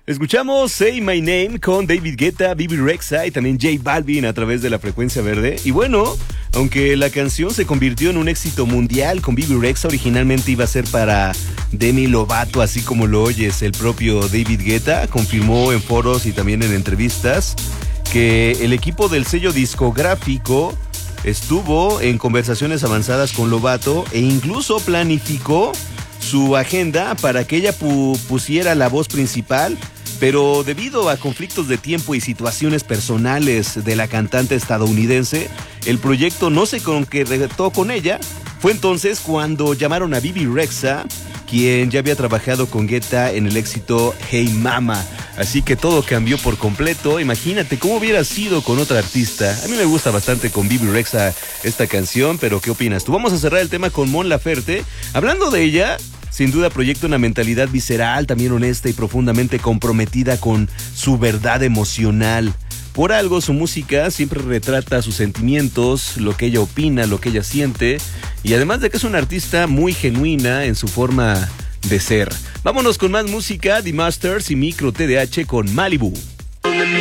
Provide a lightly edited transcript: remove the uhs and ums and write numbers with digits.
Escuchamos Say My Name con David Guetta, Bebe Rexha y también J Balvin a través de la frecuencia verde. Y bueno, aunque la canción se convirtió en un éxito mundial con Bebe Rexha, originalmente iba a ser para Demi Lovato, así como lo oyes. El propio David Guetta confirmó en foros y también en entrevistas que el equipo del sello discográfico estuvo en conversaciones avanzadas con Lovato e incluso planificó su agenda para que ella pusiera la voz principal, pero debido a conflictos de tiempo y situaciones personales de la cantante estadounidense, el proyecto no se concretó con ella. Fue entonces cuando llamaron a Bebe Rexha, quien ya había trabajado con Guetta en el éxito Hey Mama. Así que todo cambió por completo. Imagínate cómo hubiera sido con otra artista. A mí me gusta bastante con Bebe Rexha esta canción, pero ¿qué opinas tú? Vamos a cerrar el tema con Mon Laferte. Hablando de ella, sin duda proyecta una mentalidad visceral, también honesta y profundamente comprometida con su verdad emocional. Por algo su música siempre retrata sus sentimientos, lo que ella opina, lo que ella siente, y además de que es una artista muy genuina en su forma de ser. Vámonos con más música, The Masters y Micro TDH con Malibu.